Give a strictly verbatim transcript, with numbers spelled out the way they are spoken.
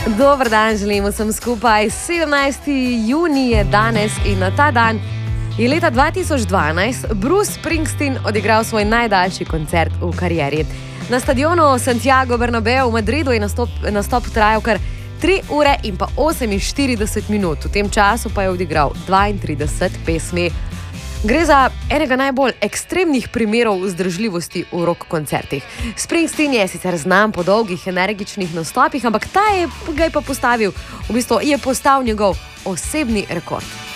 Dober dan, želim vsem skupaj. sedemnajsti junij je danes in na ta dan je leta dva tisoč dvanajst Bruce Springsteen odigral svoj najdaljši koncert v karieri. Na stadionu Santiago Bernabeu v Madridu je nastop, nastop trajal kar tri ure in pa oseminštirideset minut. V tem času pa je odigral dvaintrideset pesmi. Gre za enega najbolj ekstremnih primerov vzdržljivosti v rock koncertih. Springsteen je sicer znan po dolgih, energičnih nastopih, ampak ta je ga je pa postavil, v bistvu je postal njegov osebni rekord.